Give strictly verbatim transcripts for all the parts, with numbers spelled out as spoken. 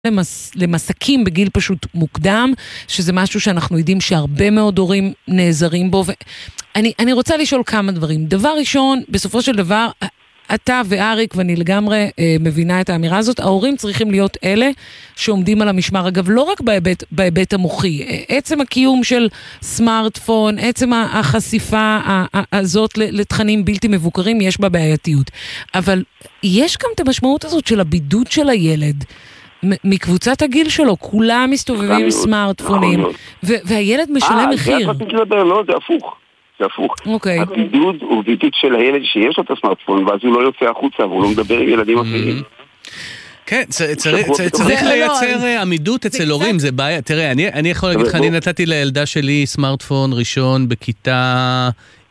למס, למסקים בגיל פשוט מוקדם, שזה משהו שאנחנו יודעים שהרבה מאוד הורים נעזרים בו, ואני אני רוצה לשאול כמה דברים. דבר ראשון, בסופו של דבר, אתה ואריק, ואני לגמרי אה, מבינה את האמירה הזאת, ההורים צריכים להיות אלה שעומדים על המשמר. אגב, לא רק בהיבט, בהיבט המוחי, עצם הקיום של סמארטפון, עצם החשיפה הזאת לתכנים בלתי מבוקרים, יש בה בעייתיות. אבל יש גם את המשמעות הזאת של הבידוד של הילד, מקבוצת הגיל שלו, כולם מסתובבים עם סמארטפונים, והילד משלם מחיר. זה רציתי לדבר, לא, זה הפוך. זה הפוך. אוקיי. הבידוד הוא בידוד של הילד שיש לו את הסמארטפון, ואז הוא לא יוצא החוצה, והוא לא מדבר עם ילדים אחרים. כן, צריך לייצר עמידות אצל הורים, זה בעיה. תראה, אני יכול להגיד לך, אני נתתי לילדה שלי סמארטפון ראשון בכיתה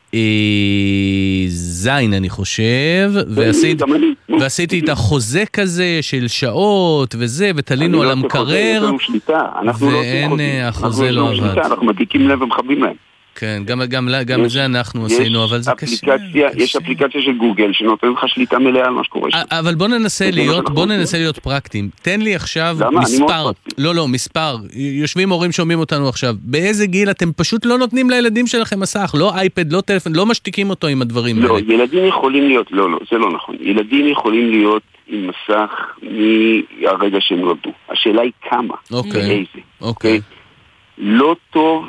זין, אני חושב, ועשיתי את החוזה כזה של שעות וזה, ותלינו על המקרר, ואין, החוזה לא עבד. אנחנו מדליקים לב ומחבים להם. כן, גם, גם, גם זה אנחנו עשינו, אבל זה קשה. יש אפליקציה של גוגל שנותן לך שליטה מלאה על מה שקורה שם. אבל בוא ננסה להיות, בוא ננסה להיות פרקטיים. תן לי עכשיו מספר, לא, לא, מספר. יושבים הורים שומעים אותנו עכשיו. באיזה גיל אתם פשוט לא נותנים לילדים שלכם מסך? לא אייפד, לא טלפון, לא משתיקים אותו עם הדברים האלה. לא, ילדים יכולים להיות, לא, לא, זה לא נכון. ילדים יכולים להיות עם מסך מהרגע שהם נולדו. השאלה היא כמה. אוקיי. אוקיי. לא טוב,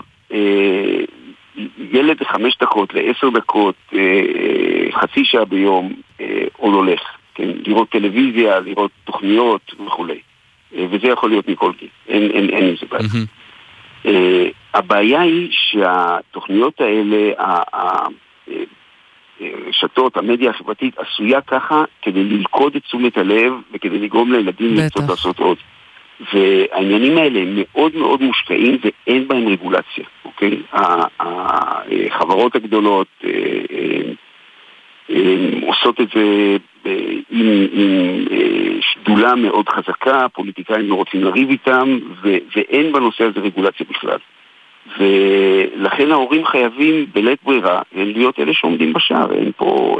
ילד לחמש דקות, לעשר דקות, חצי שעה ביום, עוד הולך, כן? לראות טלוויזיה, לראות תוכניות וכו'. וזה יכול להיות מכל גיל, אין, אין, אין עם זה בעיה. Mm-hmm. הבעיה היא שהתוכניות האלה, הרשתות, המדיה החברתית, עשויה ככה כדי ללכוד את תשומת הלב, וכדי לגרום לילדים לרצות לעשות עוד. והעניינים האלה הם מאוד מאוד מושקעים ואין בהם רגולציה, אוקיי? החברות הגדולות עושות את זה עם שדולה מאוד חזקה, פוליטיקאים לא רוצים לריב איתם, ואין בנושא הזה רגולציה בכלל. ולכן ההורים חייבים בלית ברירה להיות אלה שעומדים בשער, אין פה...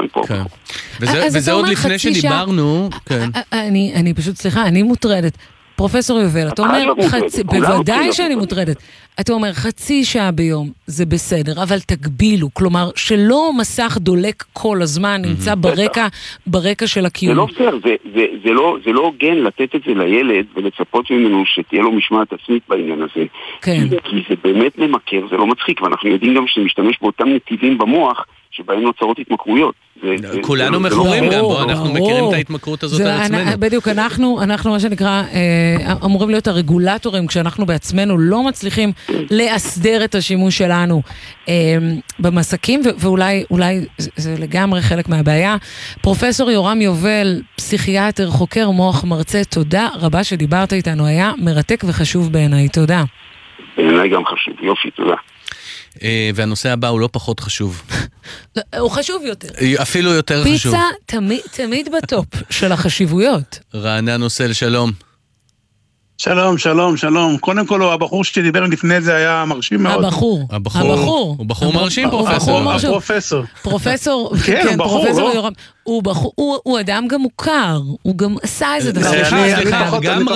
וזה עוד לפני שדיברנו... אני פשוט, סליחה, אני מוטרדת. פרופסור יובל, אתה אומר, בוודאי שאני מוטרדת, אתה אומר, חצי שעה ביום זה בסדר, אבל תגבילו, כלומר, שלא מסך דולק כל הזמן, נמצא ברקע, ברקע של הקיום. זה לא פייר, זה לא הוגן לתת את זה לילד, ולצפות ממנו שתהיה לו משמעת עצמית בעניין הזה. כי זה באמת ממכר, זה לא מצחיק, ואנחנו יודעים גם שמשתמש באותם נתיבים במוח, שבהם נוצרות התמכרויות. כולנו מכורים גם, בו אנחנו מכירים את ההתמכרות הזאת על עצמנו. בדיוק, אנחנו, אנחנו מה שנקרא, אמורים להיות הרגולטורים, כשאנחנו בעצמנו לא מצליחים להסדר את השימוש שלנו במסקים, ואולי אולי זה לגמרי חלק מהבעיה. פרופסור יורם יובל, פסיכיאטר, חוקר מוח, מרצה, תודה רבה שדיברת איתנו, היה מרתק וחשוב בעיניי, תודה. בעיניי גם חשוב, יופי, תודה. והנושא הבא הוא לא פחות חשוב. הוא חשוב יותר. אפילו יותר חשוב. פיצה תמיד בטופ של החשיבויות. רענן נוסל, שלום. שלום, שלום, שלום. קודם כל, הבחור שדיבר לפני זה היה מרשים מאוד. הבחור. הבחור. הוא בחור מרשים, פרופסור. הפרופסור. פרופסור, כן, פרופסור יורם. הוא בחור, הוא אדם גם מוכר. הוא גם עשה איזה דבר. סליחה, סליחה,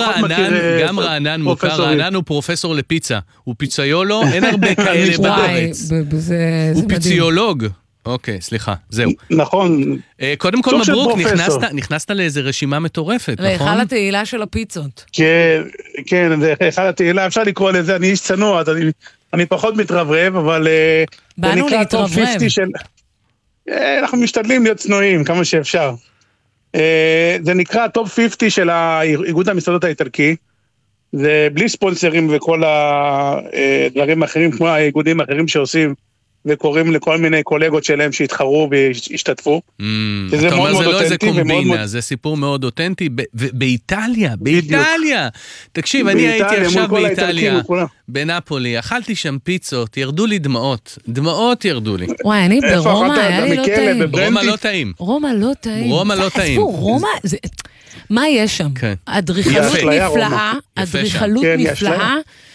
גם רענן מוכר. רענן הוא פרופסור לפיצה. הוא פיצאיולו, אין הרבה כאלה בארץ. הוא פיציולוג. אוקיי, סליחה, זהו. נכון. קודם כל מברוק, נכנסת לאיזה רשימה מטורפת, נכון? לאחד התהילה של הפיצות. כן, זה אחד התהילה, אפשר לקרוא לזה, אני איש צנוע, אני פחות מתרברב, אבל... באנו להתרברב. אנחנו משתדלים להיות צנועים, כמה שאפשר. זה נקרא טופ חמישים של האיגוד המסעדות האיטלקי, זה בלי ספונסרים וכל הדברים האחרים, כמו האיגודים האחרים שעושים, וקוראים לכל מיני קולגות שלהם שהתחרו והשתתפו. אתה אומר, זה לא איזה קומבינה, זה סיפור מאוד אותנטי. באיטליה, באיטליה. תקשיב, אני הייתי עכשיו באיטליה, בנפולי, אכלתי שם פיצות, ירדו לי דמעות. דמעות ירדו לי. וואי, אני ברומא, היה לי לא טעים. רומא לא טעים. רומא לא טעים. רומא לא טעים. רומא, מה יש שם? אדריכלות נפלאה, אדריכלות נפלאה,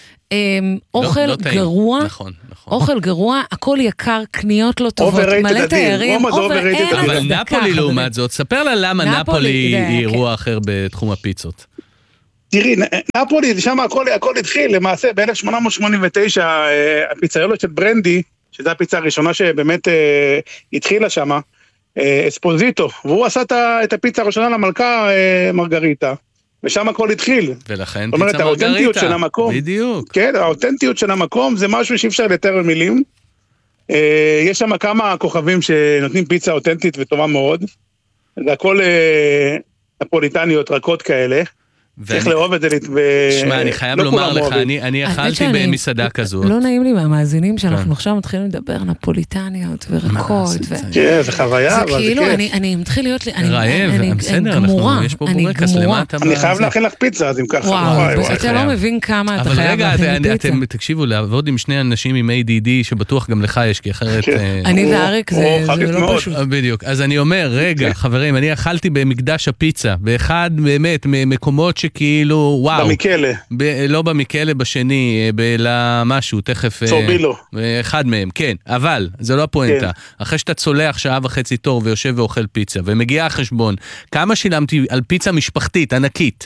אוכל גרוע, אוכל גרוע, הכל יקר, קניות לא טובות, מלא תיירים, אבל נפולי לעומת זאת, ספר לה למה נפולי היא אירוע אחר בתחום הפיצות. תראי, נפולי, שם הכל, הכל התחיל, למעשה ב-אלף שמונה מאות שמונים ותשע, הפיצריות של ברנדי, שזו הפיצה הראשונה שבאמת אה, התחילה שם, אה, אספוזיטו, והוא עשה את הפיצה הראשונה למלכה אה, מרגריטה, ושם הכל התחיל. ולכן פיצה מרגריטה. זאת אומרת, האותנטיות של המקום. בדיוק. כן, האותנטיות של המקום זה משהו שאי אפשר לתאר במילים. אה, יש שם כמה כוכבים שנותנים פיצה אותנטית וטובה מאוד. זה הכל אה, נפוליטניות רכות כאלה. צריך לאהוב את זה. שמע, אני חייב לומר לך, אני אכלתי במסעדה כזאת. לא נעים לי מהמאזינים שאנחנו עכשיו מתחילים לדבר נפוליטניות ורקות. כן, זה חוויה, אבל זה כאילו, אני מתחיל להיות לי, רעב, בסדר, יש פה בורקס למטה. אני חייב להכין לך פיצה, אז אם ככה. וואו, אתה לא מבין כמה אתה חייב להכין פיצה. אבל רגע, אתם תקשיבו, לעבוד עם שני אנשים עם איי די די, שבטוח גם לך יש, כי אחרת... אני ואריק זה לא פשוט. בדיוק, אז אני אומר, רגע, חברים, אני אכלתי במקדש הפיצה, באחד באמת ממקומות שכאילו, וואו. במיקלה. ב- לא במיקלה, בשני, במשהו, תכף... צורבילו. אחד מהם, כן. אבל, זה לא הפואנטה. כן. אחרי שאתה צולח שעה וחצי תור ויושב ואוכל פיצה, ומגיע החשבון, כמה שילמתי על פיצה משפחתית, ענקית?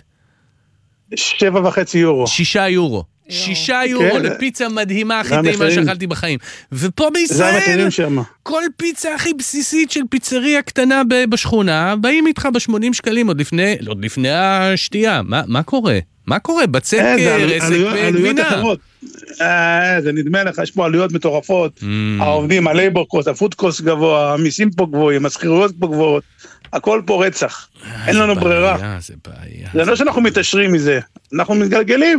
שבע וחצי יורו. שישה יורו. שישה יורו לפיצה מדהימה הכי טעימה שאכלתי בחיים. ופה בישראל, כל פיצה הכי בסיסית של פיצריה קטנה בשכונה, באים איתך ב-שמונים שקלים עוד לפני, עוד לפני השתייה. מה, מה קורה? מה קורה? בצק רסק וגבינה. זה נדמה לך, יש פה עלויות מטורפות. העובדים, הלייבור קוסט, הפוד קוסט גבוה, המיסים פה גבוהים, השכירויות פה גבוהות. הכל פה רצח. אין לנו ברירה. זה בעיה. זה לא שאנחנו מתעשרים מזה. אנחנו מתגלגלים.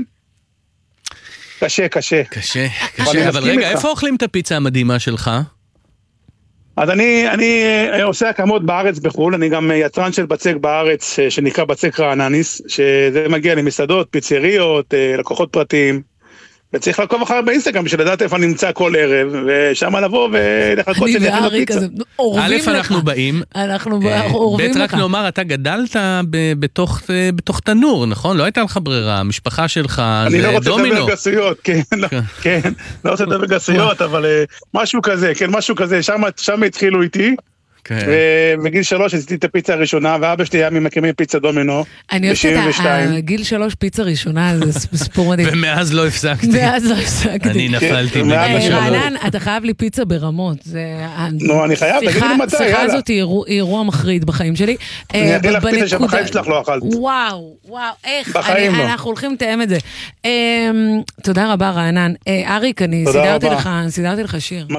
קשה, קשה. קשה, קשה, אבל רגע, איפה אוכלים את הפיצה המדהימה שלך? אז אני, אני עושה הקמות בארץ בחול, אני גם יצרן של בצק בארץ, שנקרא בצק רענניס, שזה מגיע למסעדות, פיצריות, לקוחות פרטיים, וצריך לעקוב אחר באינסטגרם, בשביל לדעת איפה אני נמצא כל ערב, ושם לבוא ולחכות שאני אכין לפיצה. א', אנחנו באים, אנחנו אורבים לך. ב', רק נאמר, אתה גדלת בתוך תנור, נכון? לא הייתה לך ברירה, המשפחה שלך, אני לא רוצה לדבר גסויות, כן, כן, לא רוצה לדבר גסויות, אבל משהו כזה, כן, משהו כזה, שם התחילו איתי, בגיל שלוש עשיתי את הפיצה הראשונה, ואבא שלי היה ממקימי פיצה דומינו. אני אוהבת את גיל שלוש פיצה ראשונה, זה סיפור מדהים. ומאז לא הפסקתי. מאז לא הפסקתי. אני נפלתי בגיל שלוש. רענן, אתה חייב לי פיצה ברמות. נו, אני חייב, תגיד לי מתי, יאללה. השיחה הזאת היא אירוע מחריד בחיים שלי. אני אגיד לך פיצה שבחיים שלך לא אכלת. וואו, וואו, איך. בחיים לא. אנחנו הולכים לתאם את זה. תודה רבה, רענן. אריק, אני סידרתי לך שיר.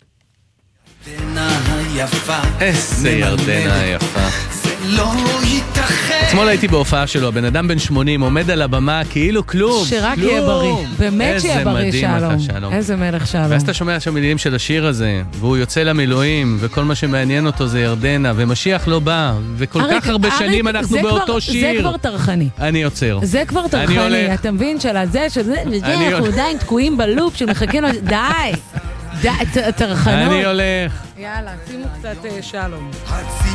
איזה ירדנה היפה. אתמול הייתי בהופעה שלו, הבן אדם בן שמונים עומד על הבמה כאילו כלום. שרק יהיה בריא, באמת שיהיה בריא שלום. איזה מלך שלום. ואז אתה שומע שם מילים של השיר הזה, והוא יוצא למילואים, וכל מה שמעניין אותו זה ירדנה, ומשיח לא בא, וכל כך הרבה שנים אנחנו באותו שיר. זה כבר תרחני. אני יוצר. זה כבר תרחני, אתה מבין של הזה, שזה, אנחנו עדיין תקועים בלופ שמחכים, די. תרחנות. אני הולך. יאללה, שימו קצת שלום.